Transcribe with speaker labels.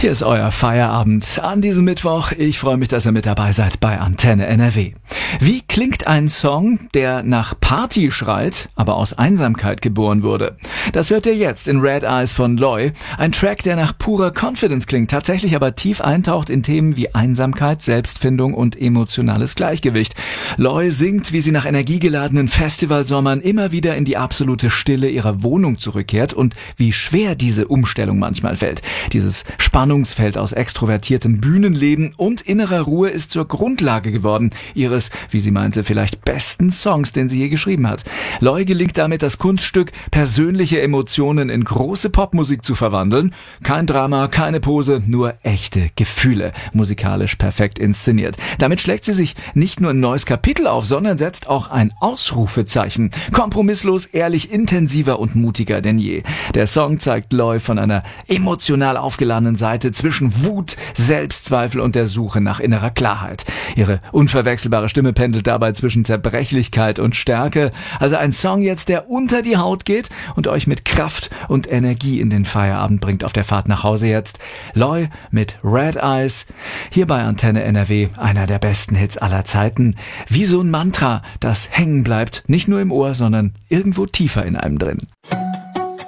Speaker 1: Hier ist euer Feierabend an diesem Mittwoch. Ich freue mich, dass ihr mit dabei seid bei Antenne NRW. Wie klingt ein Song, der nach Party schreit, aber aus Einsamkeit geboren wurde? Das hört ihr jetzt in Red Eyes von Loy. Ein Track, der nach purer Confidence klingt, tatsächlich aber tief eintaucht in Themen wie Einsamkeit, Selbstfindung und emotionales Gleichgewicht. Loy singt, wie sie nach energiegeladenen Festivalsommern immer wieder in die absolute Stille ihrer Wohnung zurückkehrt und wie schwer diese Umstellung manchmal fällt. Dieses Spannungsfeld aus extrovertiertem Bühnenleben und innerer Ruhe ist zur Grundlage geworden ihres, wie sie meinte, vielleicht besten Songs, den sie je geschrieben hat. Loy gelingt damit das Kunststück, persönliche Emotionen in große Popmusik zu verwandeln. Kein Drama, keine Pose, nur echte Gefühle. Musikalisch perfekt inszeniert. Damit schlägt sie sich nicht nur ein neues Kapitel auf, sondern setzt auch ein Ausrufezeichen. Kompromisslos, ehrlich, intensiver und mutiger denn je. Der Song zeigt Loy von einer emotional aufgeladenen Seite zwischen Wut, Selbstzweifel und der Suche nach innerer Klarheit. Ihre unverwechselbare Stimme pendelt dabei zwischen Zerbrechlichkeit und Stärke. Also ein Song jetzt, der unter die Haut geht und euch mit Kraft und Energie in den Feierabend bringt auf der Fahrt nach Hause jetzt. Loy mit Red Eyes, hier bei Antenne NRW, einer der besten Hits aller Zeiten. Wie so ein Mantra, das hängen bleibt, nicht nur im Ohr, sondern irgendwo tiefer in einem drin.